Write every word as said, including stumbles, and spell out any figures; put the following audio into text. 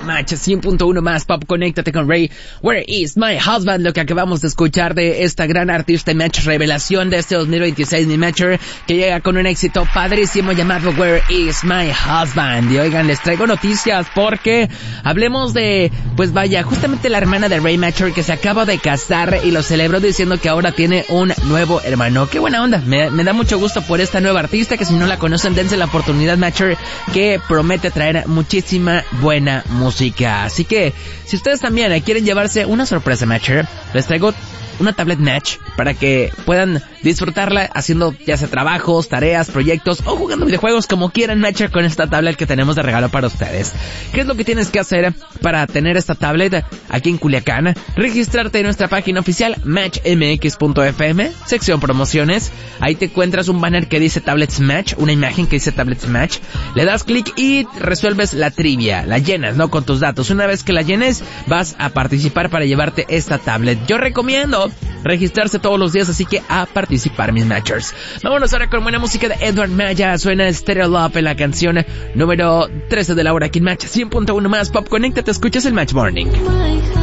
Match cien punto uno más Pop. Conéctate con Ray. Where is my husband? Lo que acabamos de escuchar de esta gran artista Match, revelación de este dos mil veintiséis, mi Matcher, que llega con un éxito padrísimo llamado Where is my husband. Y oigan, les traigo noticias porque hablemos de, pues vaya, justamente la hermana de Ray Matcher, que se acaba de casar y lo celebró diciendo que ahora tiene un nuevo hermano. Qué buena onda, me, me da mucho gusto por esta nueva artista, que si no la conocen, dense la oportunidad, Matcher, que promete traer muchísima buena música. Así que, si ustedes también quieren llevarse una sorpresa, Matcher, les traigo una tablet Match para que puedan disfrutarla haciendo ya sea trabajos, tareas, proyectos o jugando videojuegos, como quieran, Matcher, con esta tablet que tenemos de regalo para ustedes. ¿Qué es lo que tienes que hacer para tener esta tablet aquí en Culiacán? Registrarte en nuestra página oficial match m x punto f m, sección promociones. Ahí te encuentras un banner que dice Tablets Match, una imagen que dice Tablets Match. Le das clic y resuelves la trivia, la llenas, ¿no? Con tus datos. Una vez que la llenes, vas a participar para llevarte esta tablet. Yo recomiendo registrarse todos los días, así que a participar, mis Matchers. Vámonos ahora con buena música de Edward Maya. Suena Stereo Love en la canción número trece de la hora aquí en Match cien punto uno más Pop. Conéctate, escuchas el Match Morning.